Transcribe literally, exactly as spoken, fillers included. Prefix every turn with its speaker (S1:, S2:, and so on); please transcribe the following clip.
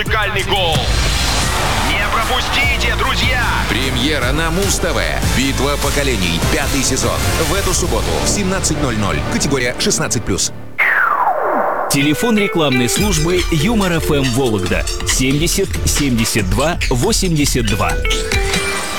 S1: Музыкальный гол. Не пропустите, друзья!
S2: Премьера на Муз-ТВ. Битва поколений. Пятый сезон. В эту субботу в семнадцать ноль ноль. Категория шестнадцать плюс.
S3: Телефон рекламной службы Юмор ФМ Вологда семьдесят семьдесят два восемьдесят два.